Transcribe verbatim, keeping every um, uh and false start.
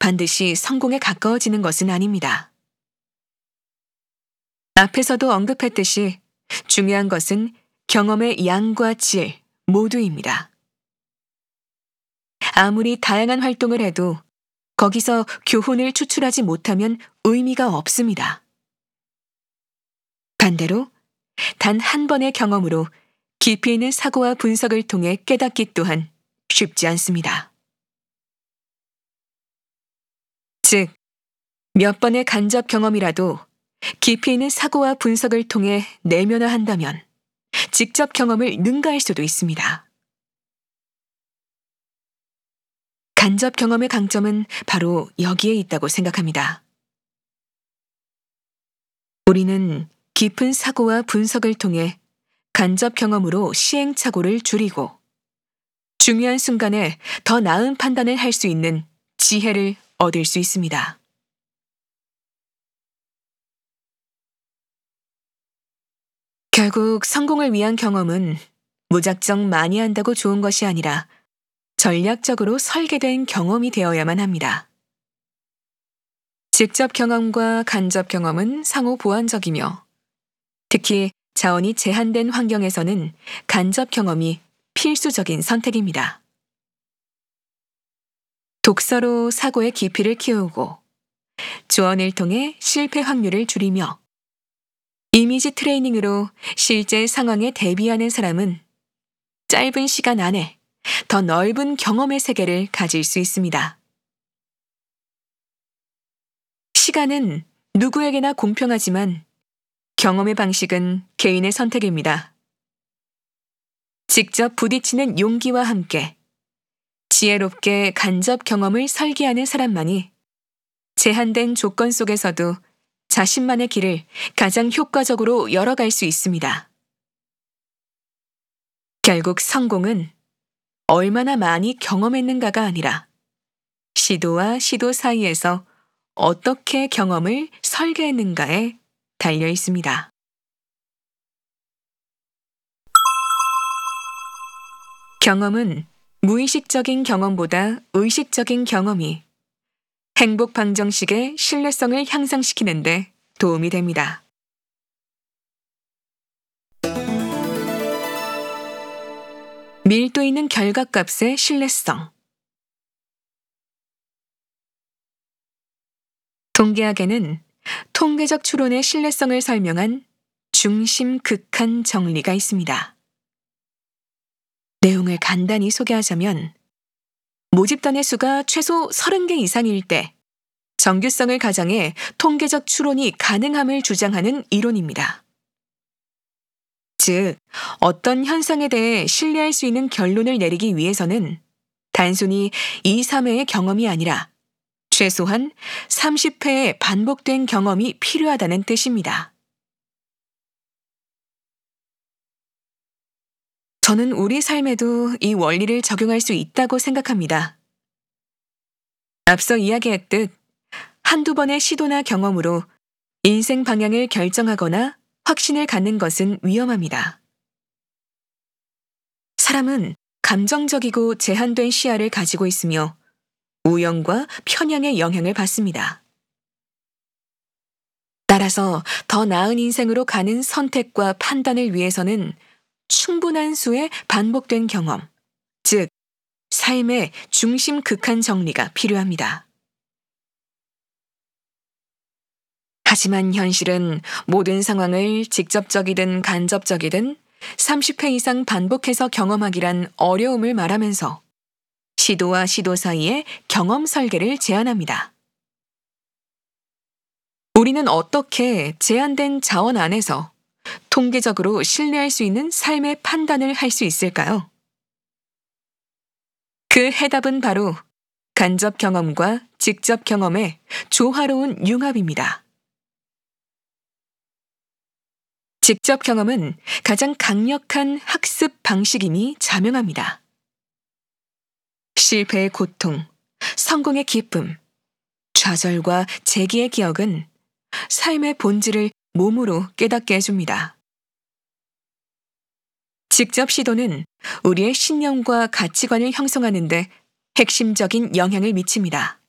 반드시 성공에 가까워지는 것은 아닙니다. 앞에서도 언급했듯이 중요한 것은 경험의 양과 질 모두입니다. 아무리 다양한 활동을 해도 거기서 교훈을 추출하지 못하면 의미가 없습니다. 반대로 단 한 번의 경험으로 깊이 있는 사고와 분석을 통해 깨닫기 또한 쉽지 않습니다. 즉, 몇 번의 간접 경험이라도 깊이 있는 사고와 분석을 통해 내면화한다면 직접 경험을 능가할 수도 있습니다. 간접 경험의 강점은 바로 여기에 있다고 생각합니다. 우리는 깊은 사고와 분석을 통해 간접 경험으로 시행착오를 줄이고 중요한 순간에 더 나은 판단을 할 수 있는 지혜를 얻을 수 있습니다. 결국 성공을 위한 경험은 무작정 많이 한다고 좋은 것이 아니라 전략적으로 설계된 경험이 되어야만 합니다. 직접 경험과 간접 경험은 상호 보완적이며 특히 자원이 제한된 환경에서는 간접 경험이 필수적인 선택입니다. 독서로 사고의 깊이를 키우고 조언을 통해 실패 확률을 줄이며 이미지 트레이닝으로 실제 상황에 대비하는 사람은 짧은 시간 안에 더 넓은 경험의 세계를 가질 수 있습니다. 시간은 누구에게나 공평하지만 경험의 방식은 개인의 선택입니다. 직접 부딪히는 용기와 함께 지혜롭게 간접 경험을 설계하는 사람만이 제한된 조건 속에서도 자신만의 길을 가장 효과적으로 열어갈 수 있습니다. 결국 성공은 얼마나 많이 경험했는가가 아니라 시도와 시도 사이에서 어떻게 경험을 설계했는가에 달려 있습니다. 경험은 무의식적인 경험보다 의식적인 경험이 행복 방정식의 신뢰성을 향상시키는 데 도움이 됩니다. 밀도 있는 결과값의 신뢰성. 통계학에는 통계적 추론의 신뢰성을 설명한 중심 극한 정리가 있습니다. 내용을 간단히 소개하자면 모집단의 수가 최소 서른 개 이상일 때 정규성을 가정해 통계적 추론이 가능함을 주장하는 이론입니다. 즉, 어떤 현상에 대해 신뢰할 수 있는 결론을 내리기 위해서는 단순히 이, 삼 회의 경험이 아니라 최소한 삼십 회의 반복된 경험이 필요하다는 뜻입니다. 저는 우리 삶에도 이 원리를 적용할 수 있다고 생각합니다. 앞서 이야기했듯 한두 번의 시도나 경험으로 인생 방향을 결정하거나 확신을 갖는 것은 위험합니다. 사람은 감정적이고 제한된 시야를 가지고 있으며 우연과 편향의 영향을 받습니다. 따라서 더 나은 인생으로 가는 선택과 판단을 위해서는 충분한 수의 반복된 경험, 즉 삶의 중심 극한 정리가 필요합니다. 하지만 현실은 모든 상황을 직접적이든 간접적이든 삼십 회 이상 반복해서 경험하기란 어려움을 말하면서 시도와 시도 사이에 경험 설계를 제안합니다. 우리는 어떻게 제한된 자원 안에서 통계적으로 신뢰할 수 있는 삶의 판단을 할 수 있을까요? 그 해답은 바로 간접 경험과 직접 경험의 조화로운 융합입니다. 직접 경험은 가장 강력한 학습 방식임이 자명합니다. 실패의 고통, 성공의 기쁨, 좌절과 재기의 기억은 삶의 본질을 몸으로 깨닫게 해줍니다. 직접 시도는 우리의 신념과 가치관을 형성하는 데 핵심적인 영향을 미칩니다.